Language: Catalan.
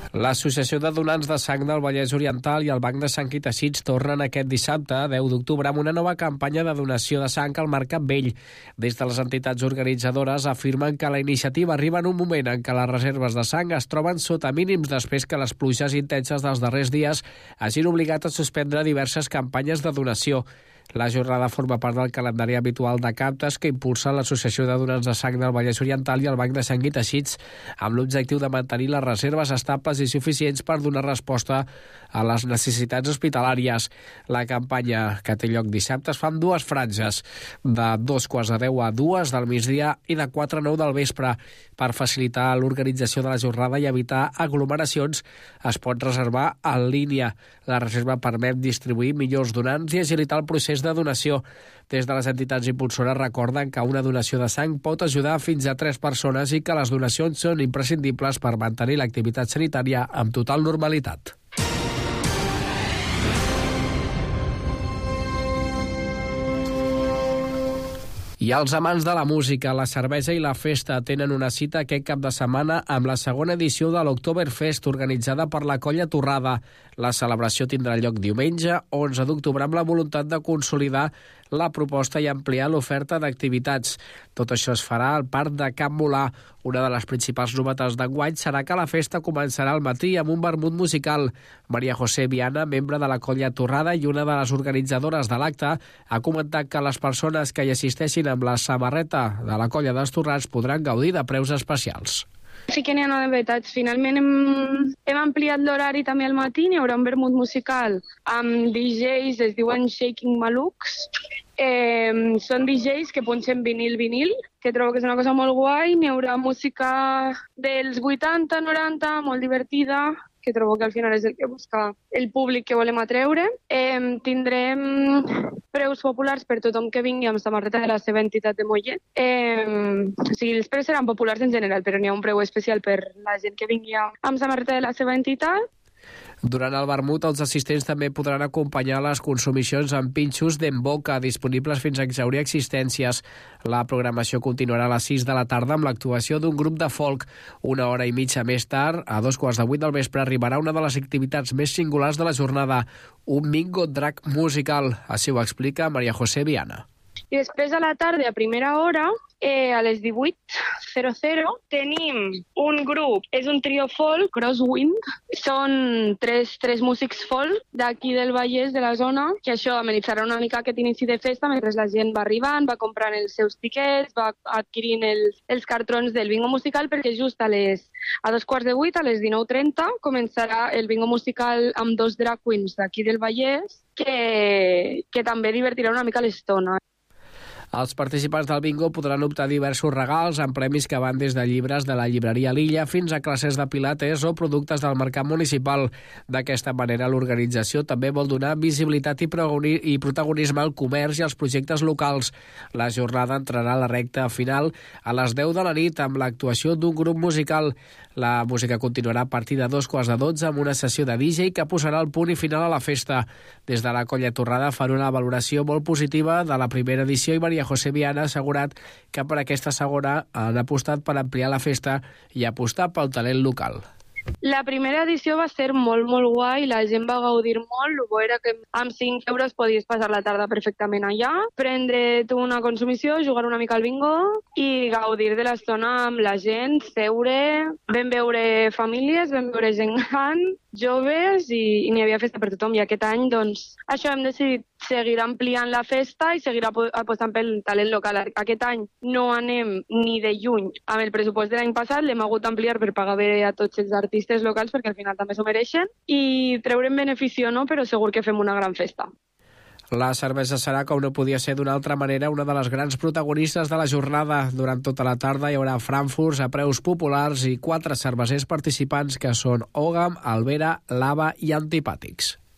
L'Associació de Donants de Sang del Vallès Oriental i el Banc de Sang i Teixits tornen aquest dissabte, 10 d'octubre, amb una nova campanya de donació de sang al Mercat Vell. Des de les entitats organitzadores afirmen que la iniciativa arriba en un moment en què les reserves de sang es troben sota mínims després que les pluges intenses dels darrers dies hagin obligat a suspendre diverses campanyes de donació. La jornada forma part del calendari habitual de captes que impulsa l'Associació de Donants de Sang del Vallès Oriental i el Banc de Sang i Teixits, amb l'objectiu de mantenir les reserves estables i suficients per donar resposta a les necessitats hospitalàries. La campanya, que té lloc dissabte, es fa amb dues franges, de 2:15 a 2 del migdia i de 4 a 9 del vespre. Per facilitar l'organització de la jornada i evitar aglomeracions, es pot reservar en línia. La reserva permet distribuir millors donants i agilitar el procés de donació. Des de les entitats impulsores recorden que una donació de sang pot ajudar fins a 3 persones i que les donacions són imprescindibles per mantenir l'activitat sanitària amb total normalitat. I els amants de la música, la cervesa i la festa tenen una cita aquest cap de setmana amb la segona edició de l'Oktoberfest organitzada per la Colla Torrada. La celebració tindrà lloc diumenge, 11 d'octubre, amb la voluntat de consolidar la proposta i ampliar l'oferta d'activitats. Tot això es farà al Parc de Can Molà. Una de les principals novetats d'enguany serà que la festa començarà al matí amb un vermut musical. Maria José Viana, membre de la Colla Torrada i una de les organitzadores de l'acte, ha comentat que les persones que hi assisteixin amb la samarreta de la Colla dels Torrats podran gaudir de preus especials. Sí que n'hi ha novetats. Finalment hem ampliat l'horari també al matí. Hi haurà un vermut musical amb DJs, es diuen Shaking Maluks. Són DJs que punxen vinil, que trobo que és una cosa molt guai. N'hi haurà música dels 80, 90, molt divertida, que trobo que al final és el que busca el públic que volem atreure. Tindrem preus populars per tothom que vingui amb samarreta de la seva entitat de Mollet. O sigui, els preus seran populars en general, però n'hi ha un preu especial per la gent que vingui amb samarreta de la seva entitat. Durant el vermut, els assistents també podran acompanyar les consumicions amb pinxos d'Emboca, disponibles fins a exhaurir existències. La programació continuarà a les 6 de la tarda amb l'actuació d'un grup de folk. Una hora i mitja més tard, a 7:15 del vespre, arribarà una de les activitats més singulars de la jornada, un bingo drag musical. Així ho explica Maria José Viana. I després a la tarda, a primera hora, a les 18:00, tenim un grup, és un trio folk, Crosswind. Són tres músics folk d'aquí del Vallès, de la zona, que això amenitzarà una mica aquest inici de festa mentre la gent va arribant, va comprant els seus tiquets, va adquirint els cartrons del bingo musical, perquè just a 7:15, a les 19:30, començarà el bingo musical amb 2 drag queens d'aquí del Vallès, que també divertirà una mica l'estona. Els participants del bingo podran optar a diversos regals amb premis que van des de llibres de la llibreria L'Illa fins a classes de pilates o productes del mercat municipal. D'aquesta manera, l'organització també vol donar visibilitat i protagonisme al comerç i als projectes locals. La jornada entrarà a la recta final a les 10 de la nit amb l'actuació d'un grup musical. La música continuarà a partir de 2:15 amb una sessió de DJ que posarà el punt i final a la festa. Des de la Colla Torrada fan una valoració molt positiva de la primera edició i Maria José Viana ha assegurat que per aquesta segona han apostat per ampliar la festa i apostar pel talent local. La primera edició va ser molt guai, la gent va gaudir molt, era que amb 5 euros podies passar la tarda perfectament allà, prendre't una consumició, jugar una mica al bingo i gaudir de l'estona amb la gent, seure, vam veure famílies, vam veure gent gran, joves i n'hi havia festa per tothom. I aquest any, doncs, això hem decidit seguir ampliant la festa i seguir apostant pel talent local. Aquest any no anem ni de lluny amb el pressupost de l'any passat, l'hem hagut d'ampliar per pagar bé a tots els artistes locals perquè al final també s'ho mereixen i treure'n benefici no, però segur que fem una gran festa. La cervesa serà, com no podia ser d'una altra manera, una de les grans protagonistes de la jornada. Durant tota la tarda hi haurà frankfurts a preus populars i 4 cervesers participants que són Ogam, Alvera, Lava i Antipàtics.